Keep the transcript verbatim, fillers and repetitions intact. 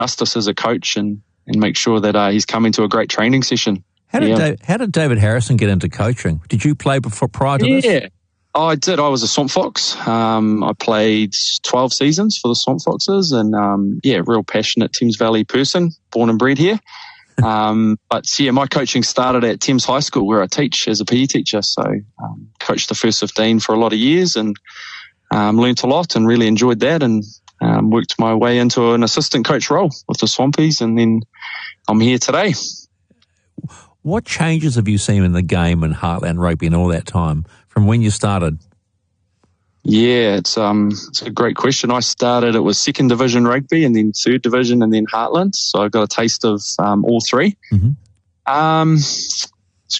trust us as a coach and, and make sure that uh, he's coming to a great training session. How did, yeah. Dave, how did David Harrison get into coaching? Did you play before prior to yeah. this? Yeah, I did. I was a Swamp Fox. Um, I played twelve seasons for the Swamp Foxes and, um, yeah, real passionate Thames Valley person, born and bred here. um, but, yeah, my coaching started at Thames High School where I teach as a P E teacher. So um, coached the first fifteen for a lot of years and um, learnt a lot and really enjoyed that and um, worked my way into an assistant coach role with the Swampies, and then I'm here today. What changes have you seen in the game and Heartland Rugby in all that time from when you started? Yeah, it's um it's a great question. I started, it was second division rugby and then third division and then Heartland. So I got a taste of um, all three. Mm-hmm. Um,